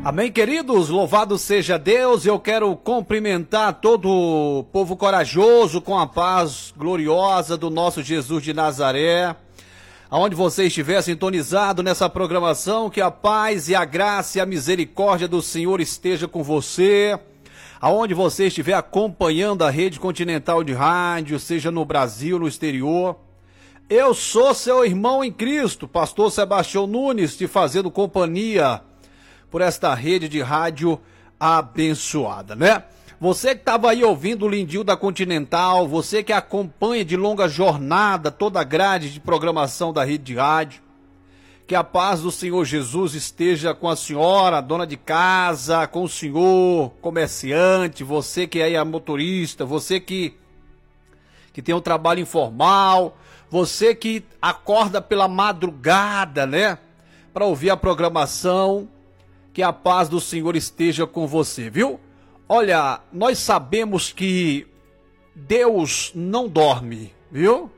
Amém, queridos? Louvado seja Deus. Eu quero cumprimentar todo o povo corajoso com a paz gloriosa do nosso Jesus de Nazaré. Aonde você estiver sintonizado nessa programação, que a paz e a graça e a misericórdia do Senhor esteja com você. Aonde você estiver acompanhando a Rede Continental de Rádio, seja no Brasil, no exterior. Eu sou seu irmão em Cristo, pastor Sebastião Nunes, te fazendo companhia por esta rede de rádio abençoada, né? Você que estava aí ouvindo o Lindinho da Continental, você que acompanha de longa jornada toda a grade de programação da rede de rádio, que a paz do Senhor Jesus esteja com a senhora, dona de casa, com o senhor, comerciante, você que é motorista, você que tem um trabalho informal, você que acorda pela madrugada, né, para ouvir a programação. Que a paz do Senhor esteja com você, viu? Olha, nós sabemos que Deus não dorme, viu?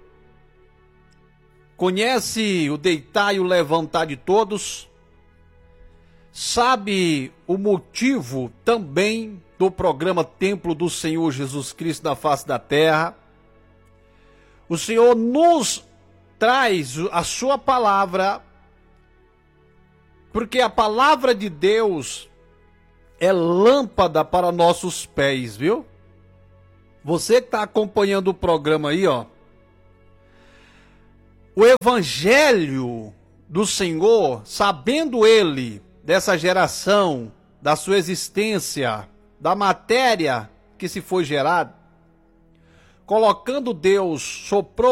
Conhece o deitar e o levantar de todos. Sabe o motivo também do programa Templo do Senhor Jesus Cristo na face da terra. O Senhor nos traz a sua palavra, porque a palavra de Deus é lâmpada para nossos pés, viu? Você que está acompanhando o programa aí, ó. O evangelho do Senhor, sabendo ele dessa geração, da sua existência, da matéria que se foi gerada, colocando Deus, soprou